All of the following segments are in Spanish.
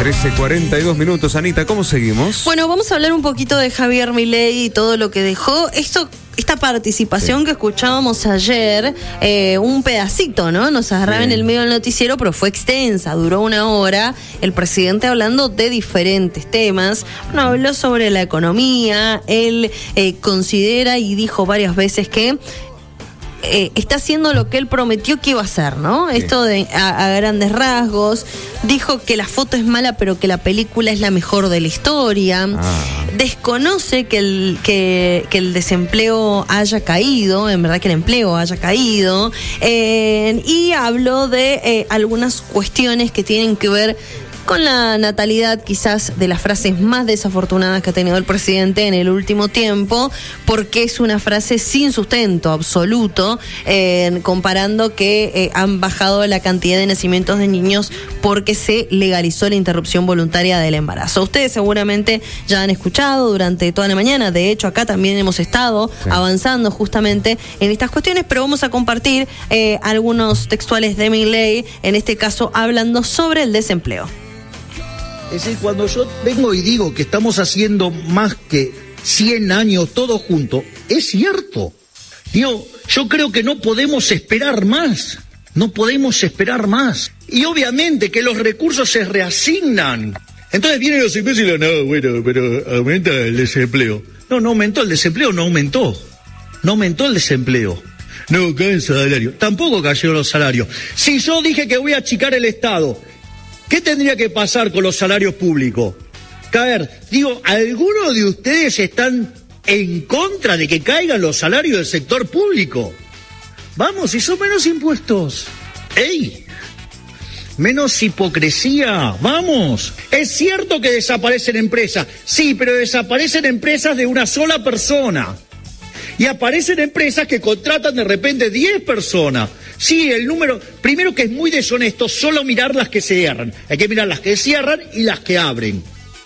13:42, Anita, ¿cómo seguimos? Bueno, vamos a hablar un poquito de Javier Milei y todo lo que dejó. Esta participación que escuchábamos ayer, un pedacito, ¿no? Nos agarraba en el medio del noticiero, pero fue extensa, duró 1 hora. El presidente hablando de diferentes temas. Bueno, habló sobre la economía. Él considera y dijo varias veces que está haciendo lo que él prometió que iba a hacer, ¿no? Sí. Esto de a grandes rasgos. Dijo que la foto es mala, pero que la película es la mejor de la historia. Desconoce que el desempleo haya caído, en verdad que el empleo haya caído. Y habló de algunas cuestiones que tienen que ver con la natalidad, quizás de las frases más desafortunadas que ha tenido el presidente en el último tiempo, porque es una frase sin sustento absoluto, comparando que han bajado la cantidad de nacimientos de niños porque se legalizó la interrupción voluntaria del embarazo. Ustedes seguramente ya han escuchado durante toda la mañana, de hecho acá también hemos estado avanzando justamente en estas cuestiones, pero vamos a compartir algunos textuales de Milei, en este caso hablando sobre el desempleo. Es decir, cuando yo vengo y digo que estamos haciendo más que 100 años todos juntos, es cierto. Digo, yo creo que no podemos esperar más. No podemos esperar más. Y obviamente que los recursos se reasignan. Entonces vienen los empresarios y dicen, no, bueno, pero aumenta el desempleo. No aumentó el desempleo, no aumentó. No aumentó el desempleo. No cae el salario. Tampoco cayeron los salarios. Si yo dije que voy a achicar el Estado, ¿qué tendría que pasar con los salarios públicos? Caer. Digo, ¿algunos de ustedes están en contra de que caigan los salarios del sector público? Vamos, y son menos impuestos. ¡Ey! Menos hipocresía, vamos. Es cierto que desaparecen empresas, sí, pero desaparecen empresas de una sola persona. Y aparecen empresas que contratan de repente 10 personas. Sí, el número, primero que es muy deshonesto solo mirar las que cierran. Hay que mirar las que cierran y las que abren.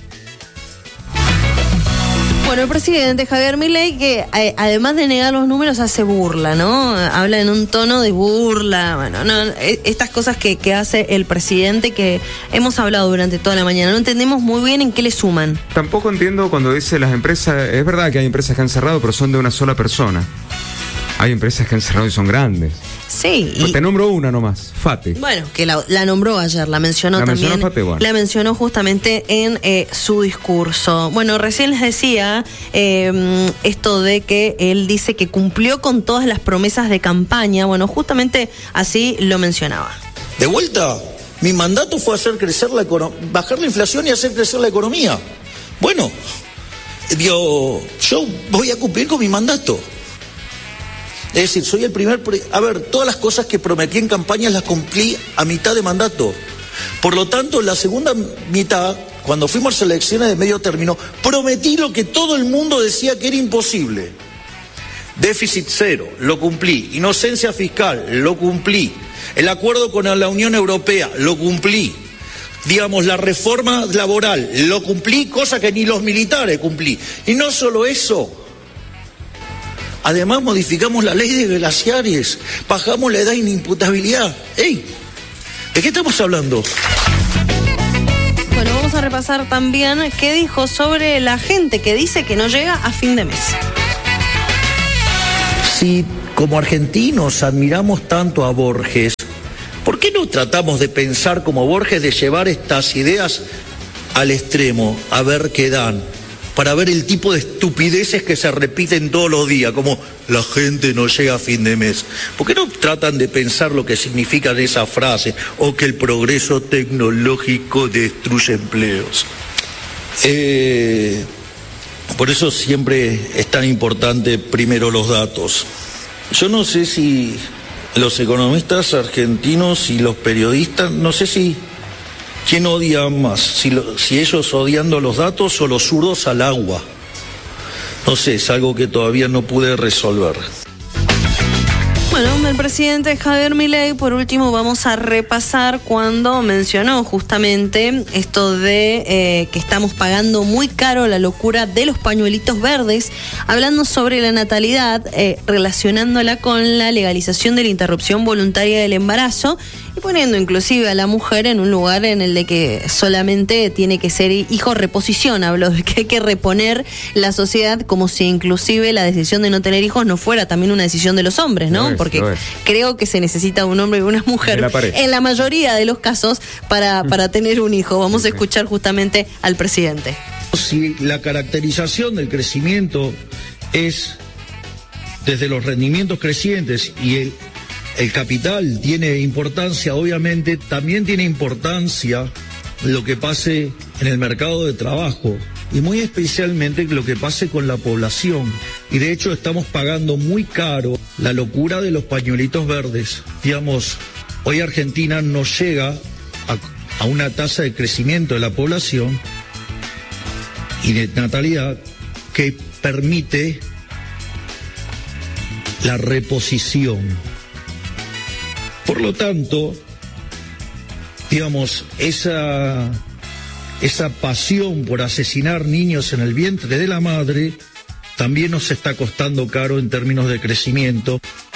Bueno, el presidente Javier Milei, que además de negar los números, hace burla, ¿no? Habla en un tono de burla, bueno, no, estas cosas que hace el presidente que hemos hablado durante toda la mañana. No entendemos muy bien en qué le suman. Tampoco entiendo cuando dice las empresas, es verdad que hay empresas que han cerrado, pero son de una sola persona. Hay empresas que han cerrado y son grandes. Sí. Pues te nombro una nomás, Fate. Bueno, que la nombró ayer, la mencionó también. Mencionó Fate, bueno. La mencionó justamente en su discurso. Bueno, recién les decía esto de que él dice que cumplió con todas las promesas de campaña. Bueno, justamente así lo mencionaba. De vuelta, mi mandato fue hacer crecer bajar la inflación y hacer crecer la economía. Bueno, yo voy a cumplir con mi mandato. Es decir, soy el primer... todas las cosas que prometí en campaña las cumplí a mitad de mandato. Por lo tanto, la segunda mitad, cuando fuimos a elecciones de medio término, prometí lo que todo el mundo decía que era imposible. Déficit cero, lo cumplí. Inocencia fiscal, lo cumplí. El acuerdo con la Unión Europea, lo cumplí. Digamos, la reforma laboral, lo cumplí, cosa que ni los militares cumplí. Y no solo eso... Además modificamos la ley de glaciares, bajamos la edad de inimputabilidad. ¡Ey! ¿De qué estamos hablando? Bueno, vamos a repasar también qué dijo sobre la gente que dice que no llega a fin de mes. Si como argentinos admiramos tanto a Borges, ¿por qué no tratamos de pensar como Borges, de llevar estas ideas al extremo, a ver qué dan? Para ver el tipo de estupideces que se repiten todos los días, como la gente no llega a fin de mes. ¿Por qué no tratan de pensar lo que significan esas frases? O que el progreso tecnológico destruye empleos. Por eso siempre es tan importante primero los datos. Yo no sé si los economistas argentinos y los periodistas, no sé si... ¿Quién odia más? Si ellos odiando los datos o los zurdos al agua. No sé, es algo que todavía no pude resolver. Bueno, el presidente Javier Milei, por último, vamos a repasar cuando mencionó justamente esto de que estamos pagando muy caro la locura de los pañuelitos verdes, hablando sobre la natalidad, relacionándola con la legalización de la interrupción voluntaria del embarazo y poniendo inclusive a la mujer en un lugar en el de que solamente tiene que ser hijo reposición. Habló de que hay que reponer la sociedad, como si inclusive la decisión de no tener hijos no fuera también una decisión de los hombres, ¿no? Porque creo que se necesita un hombre y una mujer en la mayoría de los casos para tener un hijo. Vamos a escuchar justamente al presidente. Si la caracterización del crecimiento es desde los rendimientos crecientes y el capital tiene importancia, obviamente también tiene importancia lo que pase en el mercado de trabajo y muy especialmente lo que pase con la población. Y de hecho estamos pagando muy caro la locura de los pañuelitos verdes. Digamos, hoy Argentina no llega a una tasa de crecimiento de la población y de natalidad que permite la reposición. Por lo tanto, digamos, esa pasión por asesinar niños en el vientre de la madre también nos está costando caro en términos de crecimiento.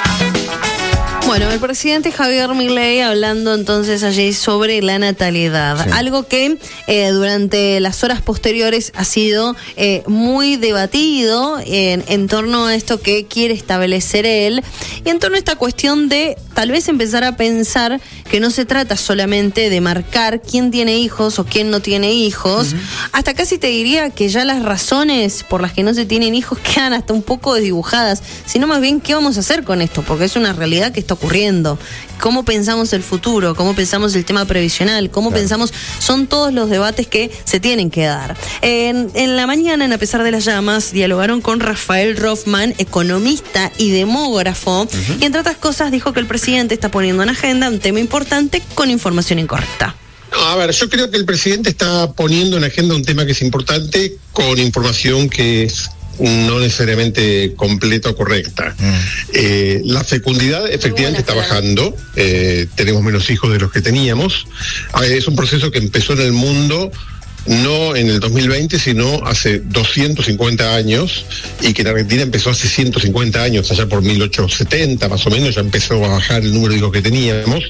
Bueno, el presidente Javier Milei hablando entonces allí sobre la natalidad, algo que durante las horas posteriores ha sido muy debatido en torno a esto que quiere establecer él y en torno a esta cuestión de tal vez empezar a pensar que no se trata solamente de marcar quién tiene hijos o quién no tiene hijos, hasta casi te diría que ya las razones por las que no se tienen hijos quedan hasta un poco desdibujadas, sino más bien qué vamos a hacer con esto, porque es una realidad que está ocurriendo. ¿Cómo pensamos el futuro? ¿Cómo pensamos el tema previsional? ¿Cómo pensamos? Son todos los debates que se tienen que dar. En la mañana, en A Pesar de las Llamas, dialogaron con Rafael Rothman, economista y demógrafo, y entre otras cosas dijo que el presidente está poniendo en agenda un tema importante con información incorrecta. No, a ver, yo creo que el presidente está poniendo en agenda un tema que es importante con información que es no necesariamente completa o correcta. La fecundidad efectivamente está bajando, tenemos menos hijos de los que teníamos. Es un proceso que empezó en el mundo no en el 2020, sino hace 250 años, y que en Argentina empezó hace 150 años, allá por 1870 más o menos, ya empezó a bajar el número de hijos que teníamos.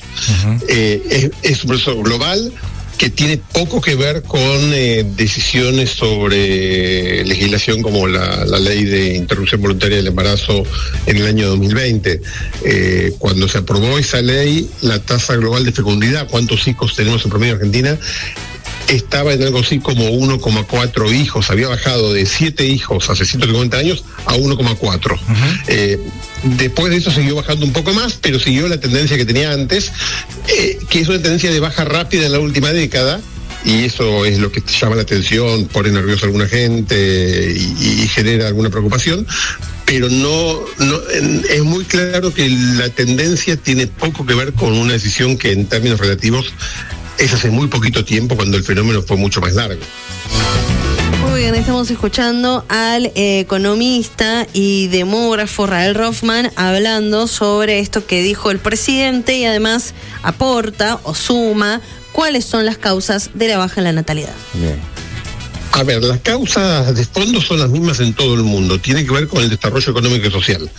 Es un proceso global que tiene poco que ver con decisiones sobre legislación como la ley de interrupción voluntaria del embarazo en el año 2020. Cuando se aprobó esa ley, la tasa global de fecundidad, cuántos hijos tenemos en promedio en Argentina, estaba en algo así como 1,4 hijos, había bajado de 7 hijos hace 150 años a 1,4. Después de eso siguió bajando un poco más, pero siguió la tendencia que tenía antes, que es una tendencia de baja rápida en la última década, y eso es lo que llama la atención, pone nerviosa a alguna gente y genera alguna preocupación, pero no es muy claro que la tendencia tiene poco que ver con una decisión que en términos relativos es hace muy poquito tiempo, cuando el fenómeno fue mucho más largo. Muy bien, estamos escuchando al economista y demógrafo Rafael Rothman hablando sobre esto que dijo el presidente y además aporta o suma cuáles son las causas de la baja en la natalidad. Bien. A ver, las causas de fondo son las mismas en todo el mundo. Tiene que ver con el desarrollo económico y social.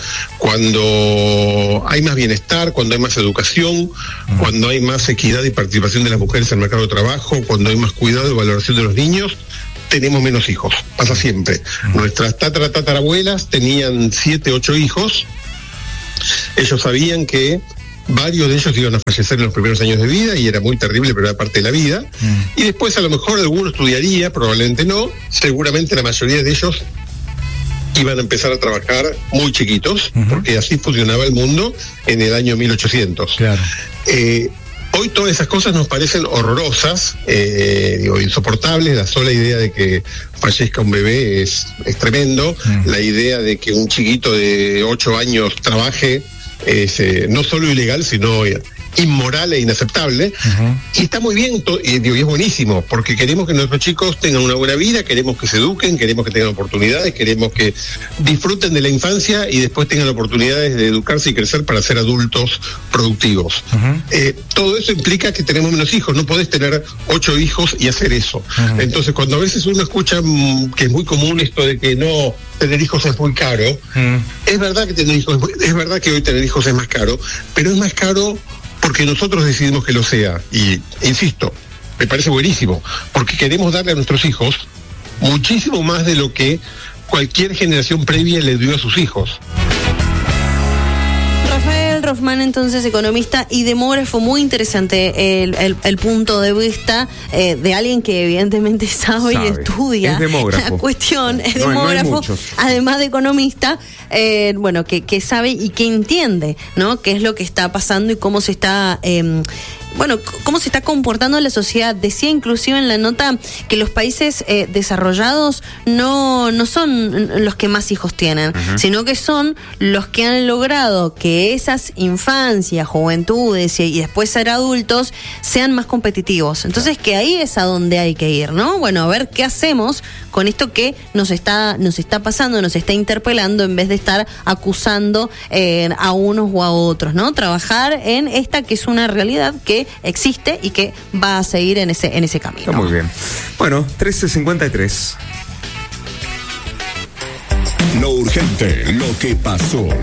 Cuando hay más bienestar, cuando hay más educación, cuando hay más equidad y participación de las mujeres en el mercado de trabajo, cuando hay más cuidado y valoración de los niños, tenemos menos hijos. Pasa siempre. Nuestras tatarabuelas tenían 7, 8 hijos. Ellos sabían que varios de ellos iban a fallecer en los primeros años de vida y era muy terrible, pero era parte de la vida. Y después a lo mejor alguno estudiaría, probablemente no. Seguramente la mayoría de ellos iban a empezar a trabajar muy chiquitos, porque así funcionaba el mundo en el año 1800. Claro. Hoy todas esas cosas nos parecen horrorosas, insoportables. La sola idea de que fallezca un bebé es tremendo. La idea de que un chiquito de 8 años trabaje es no solo ilegal, sino inmoral e inaceptable. Y está muy bien, y es buenísimo, porque queremos que nuestros chicos tengan una buena vida, queremos que se eduquen, queremos que tengan oportunidades, queremos que disfruten de la infancia y después tengan oportunidades de educarse y crecer para ser adultos productivos. Todo eso implica que tenemos menos hijos. No podés tener 8 hijos y hacer eso. Entonces, cuando a veces uno escucha que es muy común esto de que no, tener hijos es muy caro, es verdad que tener hijos, es verdad que hoy tener hijos es más caro, pero es más caro porque nosotros decidimos que lo sea. Y, insisto, me parece buenísimo, porque queremos darle a nuestros hijos muchísimo más de lo que cualquier generación previa le dio a sus hijos. Rafael Roffman, entonces economista y demógrafo, muy interesante el punto de vista de alguien que evidentemente sabe y estudia la cuestión, es demógrafo, además de economista, bueno, que sabe y que entiende, ¿no?, qué es lo que está pasando y cómo se está cómo se está comportando la sociedad. Decía inclusive en la nota que los países desarrollados no son los que más hijos tienen, sino que son los que han logrado que esas infancias, juventudes y después ser adultos sean más competitivos. Entonces que ahí es a donde hay que ir, ¿no? Bueno, a ver qué hacemos con esto que nos está pasando, nos está interpelando, en vez de estar acusando a unos o a otros, ¿no? Trabajar en esta que es una realidad que existe y que va a seguir en ese camino. Está muy bien. Bueno, 13:53. Lo urgente, lo que pasó.